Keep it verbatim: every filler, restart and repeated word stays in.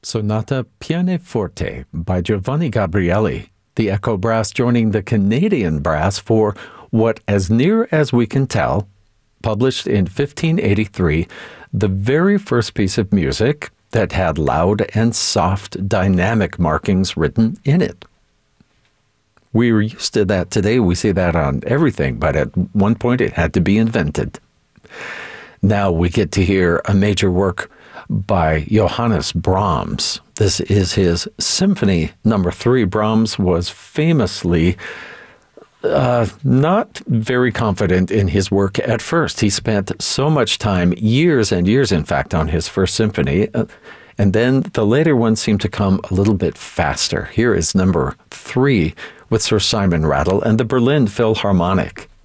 Sonata Pianoforte by Giovanni Gabrieli, the Echo Brass joining the Canadian Brass for what, as near as we can tell, published in fifteen eighty-three, the very first piece of music that had loud and soft dynamic markings written in it. We're used to that today. We see that on everything, but at one point it had to be invented. Now we get to hear a major work by Johannes Brahms. This is his Symphony Number Three. Brahms was famously uh, not very confident in his work at first. He spent so much time, years and years, in fact, on his first symphony, uh, and then the later ones seemed to come a little bit faster. Here is Number Three with Sir Simon Rattle and the Berlin Philharmonic.